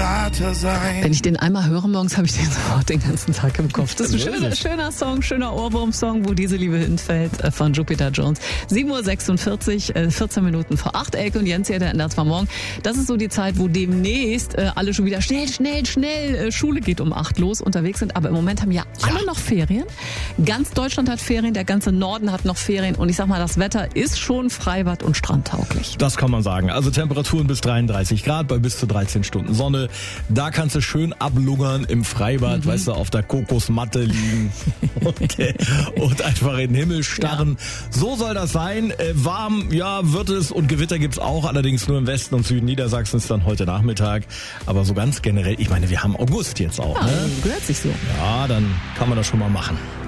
Berater sein. Wenn ich den einmal höre morgens, habe ich den sofort den ganzen Tag im Kopf. Das ist ein schöner Song, schöner Ohrwurm-Song, wo diese Liebe hinfällt, von Jupiter Jones. 7:46 Uhr, 14 Minuten vor 8. Elke und Jens hier, der ändert zwar morgen. Das ist so die Zeit, wo demnächst alle schon wieder schnell, Schule geht um 8 los, unterwegs sind. Aber im Moment haben ja alle noch Ferien. Ganz Deutschland hat Ferien, der ganze Norden hat noch Ferien. Und ich sag mal, das Wetter ist schon Freibad- und Strandtauglich. Das kann man sagen. Also Temperaturen bis 33 Grad bei bis zu 13 Stunden Sonne. Da kannst du schön ablungern im Freibad, weißt du, auf der Kokosmatte liegen und einfach in den Himmel starren. Ja. So soll das sein. Warm, ja, wird es, und Gewitter gibt's auch, allerdings nur im Westen und Süden Niedersachsens dann heute Nachmittag. Aber so ganz generell, ich meine, wir haben August jetzt auch. Ja, ne? Gehört sich so. Ja, dann kann man das schon mal machen.